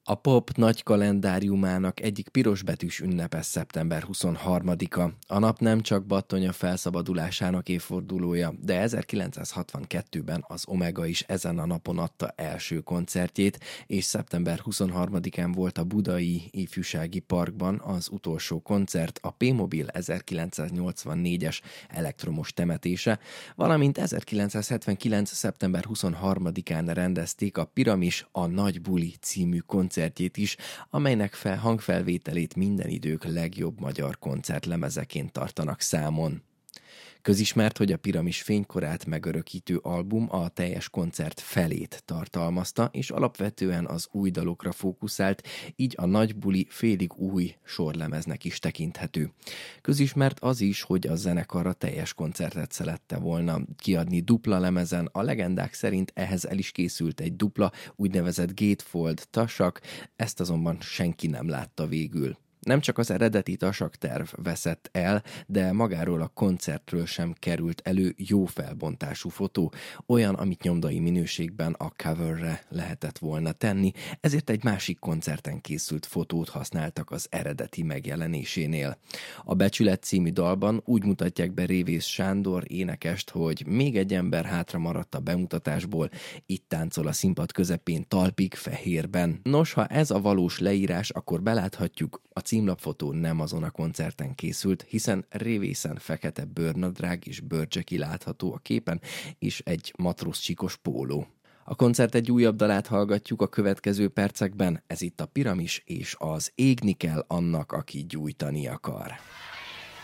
A pop nagy kalendáriumának egyik pirosbetűs ünnepe szeptember 23-a. A nap nem csak Battonya felszabadulásának évfordulója, de 1962-ben az Omega is ezen a napon adta első koncertjét, és szeptember 23-án volt a Budai Ifjúsági Parkban az utolsó koncert, a P-Mobil 1984-es elektromos temetése, valamint 1979. szeptember 23-án rendezték a Piramis a Nagy Buli című koncertjét is, amelynek hangfelvételét minden idők legjobb magyar koncertlemezeként tartanak számon. Közismert, hogy a Piramis fénykorát megörökítő album a teljes koncert felét tartalmazta, és alapvetően az új dalokra fókuszált, így a Nagy Buli félig új sorlemeznek is tekinthető. Közismert az is, hogy a zenekar a teljes koncertet szerette volna kiadni dupla lemezen, a legendák szerint ehhez el is készült egy dupla, úgynevezett gatefold tasak, ezt azonban senki nem látta végül. Nem csak az eredeti tasakterv veszett el, de magáról a koncertről sem került elő jó felbontású fotó, olyan, amit nyomdai minőségben a coverre lehetett volna tenni, ezért egy másik koncerten készült fotót használtak az eredeti megjelenésénél. A Becsület című dalban úgy mutatják be Révész Sándor énekest, hogy még egy ember hátra maradt a bemutatásból, itt táncol a színpad közepén talpig fehérben. Nos, ha ez a valós leírás, akkor beláthatjuk, a címlapfotó nem azon a koncerten készült, hiszen Révészen fekete bőrnadrág és bőrcseki látható a képen, és egy matrózcsíkos póló. A koncert egy újabb dalát hallgatjuk a következő percekben, ez itt a Piramis és az Égni kell annak, aki gyújtani akar.